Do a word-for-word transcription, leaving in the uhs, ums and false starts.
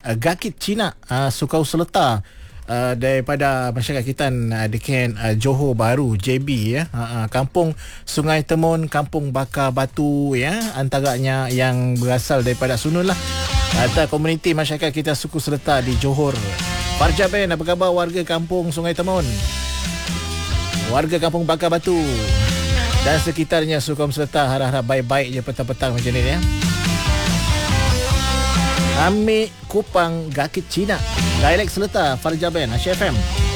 uh, Gakit Cina, uh, Sukau Seletar, uh, daripada masyarakat kita uh, di Ken uh, Johor Bahru J B ya. Uh, uh, Kampung Sungai Temun, Kampung Bakar Batu ya, antaranya yang berasal daripada Sunun lah. Atau komuniti masyarakat kita suku Seletar di Johor. Farja Ben, apa khabar warga Kampung Sungai Temun, warga Kampung Bakar Batu dan sekitarnya Sukum Seletar? Harap-harap baik-baik je petang-petang macam ni ya. Amik Kupang Gakit Cina, dialek Seletar, Farja Ben, Asyik F M.